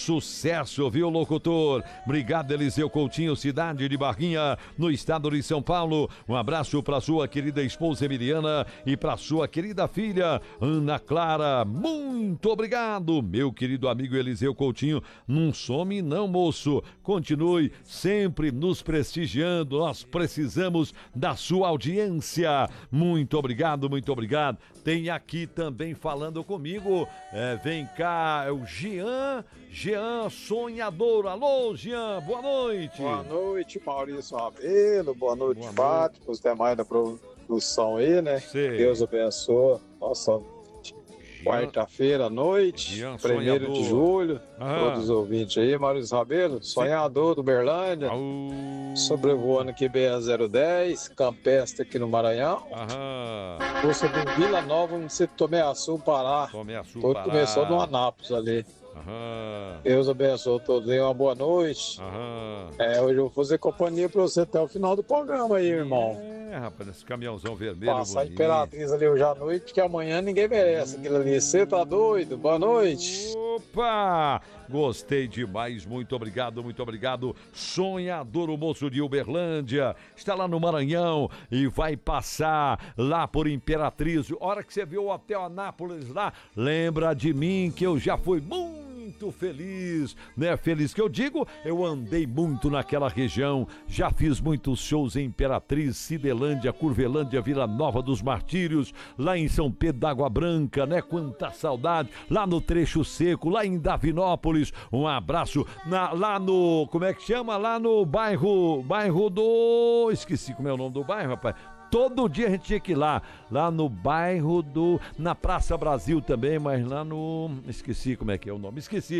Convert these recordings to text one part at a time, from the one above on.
sucesso, viu, locutor? Obrigado, Eliseu Coutinho, cidade de Barrinha, no estado de São Paulo. Um abraço para sua querida esposa Emiliana e para sua querida filha Ana Clara. Muito obrigado, meu querido amigo Eliseu Coutinho. Não some não, moço. Continue sempre nos prestigiando. Nós precisamos da sua audiência. Muito obrigado, muito obrigado. Tem aqui também falando comigo, vem cá, é o Jean Sonhador. Alô, Jean, boa noite. Boa noite, Maurício Rabelo, boa noite, Fábio, os demais da produção aí, né? Sim. Deus abençoe. Nossa, quarta-feira à noite, 1º de julho, todos os ouvintes aí, Maurício Rabelo, sonhador do Uberlândia, sobrevoando aqui BA-010, campestre aqui no Maranhão. Vou sobre Vila Nova, no setor Tomeaçu, Pará. Tudo começou no Anápolis ali. Deus abençoe todos aí, uma boa noite. Hoje eu vou fazer companhia pra você até o final do programa aí, irmão. Rapaz, esse caminhãozão vermelho. Passar a Imperatriz ali hoje à noite, que amanhã ninguém merece aquilo ali. Você tá doido? Boa noite. Opa! Gostei demais, muito obrigado, muito obrigado. Sonhador, o moço de Uberlândia, está lá no Maranhão e vai passar lá por Imperatriz. Hora que você viu o Hotel Anápolis lá, lembra de mim que eu já fui muito feliz, né? Feliz que eu digo, eu andei muito naquela região, já fiz muitos shows em Imperatriz, Cidelândia, Curvelândia, Vila Nova dos Martírios, lá em São Pedro da Água Branca, né? Quanta saudade, lá no Trecho Seco, lá em Davinópolis, um abraço, lá no, como é que chama? Lá no bairro do, esqueci como é o nome do bairro, rapaz. Todo dia a gente tinha que ir lá no bairro na Praça Brasil também, mas lá esqueci como é que é o nome,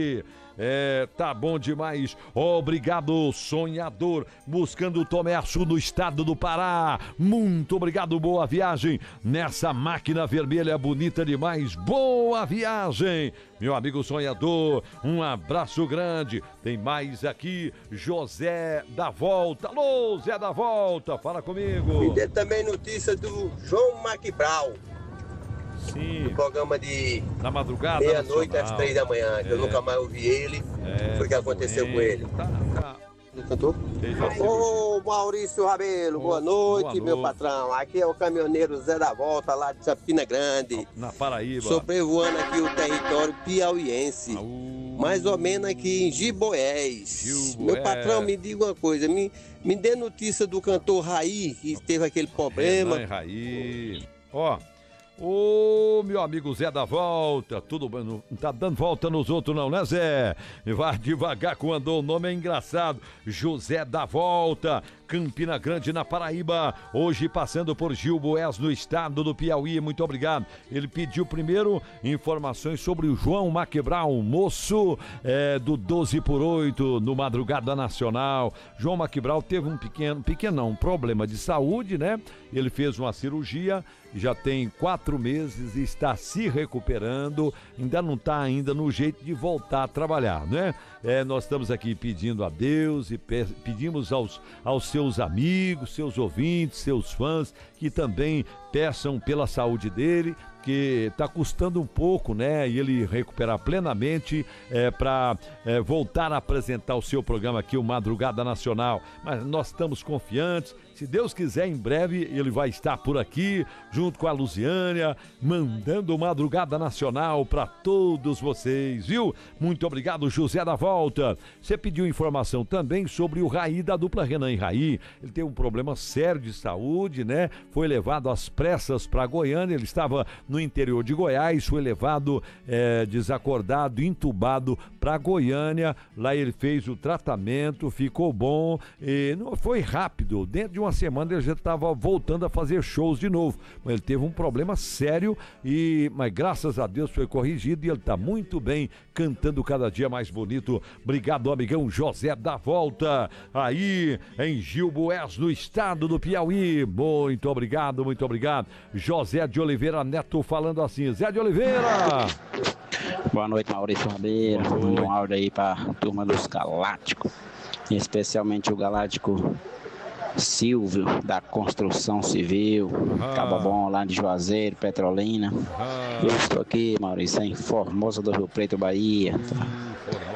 tá bom demais, obrigado, sonhador, buscando o Tomeaçu no estado do Pará, muito obrigado, boa viagem, nessa máquina vermelha bonita demais, boa viagem, meu amigo sonhador, um abraço grande, tem mais aqui, José da Volta, alô, Zé da Volta, fala comigo. Me dê também notícia do João McBrown. Sim. No programa de na madrugada, meia-noite às 3 da manhã, que eu nunca mais ouvi ele. Foi o que aconteceu com ele. Ele cantou? Ô, Maurício Rabelo, boa noite, meu patrão. Aqui é o caminhoneiro Zé da Volta, lá de Campina Grande. Na Paraíba. Sobrevoando aqui o território piauiense. Mais ou menos aqui em Giboés. Meu patrão, me diga uma coisa, me dê notícia do cantor Raí, que teve aquele problema. Raí. Ô, meu amigo Zé da Volta, tudo bem, não tá dando volta nos outros não, né, Zé? Vai devagar quando o nome é engraçado. José da Volta, Campina Grande, na Paraíba, hoje passando por Giboés, no estado do Piauí, muito obrigado. Ele pediu primeiro informações sobre o João McBrown, moço do 12 por 8, no Madrugada Nacional. João McBrown teve um problema de saúde, né? Ele fez uma cirurgia, já tem 4 meses e está se recuperando, ainda não está no jeito de voltar a trabalhar, né? Nós estamos aqui pedindo a Deus e pedimos aos seus amigos, seus ouvintes, seus fãs, que também peçam pela saúde dele, que está custando um pouco, né? E ele recuperar plenamente para voltar a apresentar o seu programa aqui, o Madrugada Nacional. Mas nós estamos confiantes, se Deus quiser, em breve ele vai estar por aqui, junto com a Luziânia, mandando o Madrugada Nacional para todos vocês, viu? Muito obrigado, José da Volta. Você pediu informação também sobre o Raí, da dupla Renan e Raí. Ele teve um problema sério de saúde, né? Foi levado às pressas para Goiânia, ele estava no interior de Goiás, foi levado desacordado, entubado para Goiânia. Lá ele fez o tratamento, ficou bom, e não foi rápido, dentro de uma semana ele já estava voltando a fazer shows de novo, mas ele teve um problema sério, mas graças a Deus foi corrigido e ele está muito bem, cantando cada dia mais bonito. Obrigado, amigão José da Volta, aí em Giboés, no estado do Piauí. Muito obrigado, muito obrigado. José de Oliveira Neto falando assim. Zé de Oliveira! Boa noite, Maurício Rabelo. Um áudio aí para a turma dos Galácticos, especialmente o Galáctico Silvio, da Construção Civil, Cabo Bom, lá de Juazeiro, Petrolina. Eu estou aqui, Maurício, em Formosa do Rio Preto, Bahia.